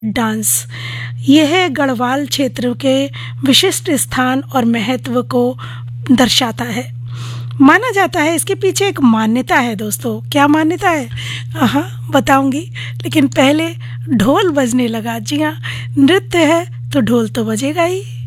Dance. यह गढ़वाल क्षेत्र के विशिष्ट स्थान और महत्व को दर्शाता है। माना जाता है, इसके पीछे एक मान्यता है दोस्तों। क्या मान्यता है? हाँ, बताऊंगी, लेकिन पहले ढोल बजने लगा। जी हाँ, नृत्य है तो ढोल तो बजेगा ही।